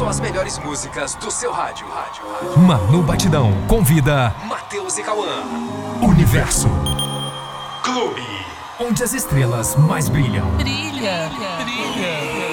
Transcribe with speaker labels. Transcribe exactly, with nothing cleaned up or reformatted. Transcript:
Speaker 1: só as melhores músicas do seu rádio. rádio, rádio.
Speaker 2: Manu Batidão convida
Speaker 1: Matheus e Cauã.
Speaker 2: Universo
Speaker 1: Clube.
Speaker 2: Onde as estrelas mais brilham.
Speaker 3: Brilha, brilha.